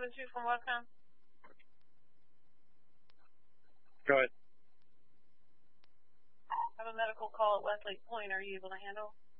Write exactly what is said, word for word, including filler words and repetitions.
seven two from Westcom. Go ahead. I have a medical call at Westlake Point. Are you able to handle?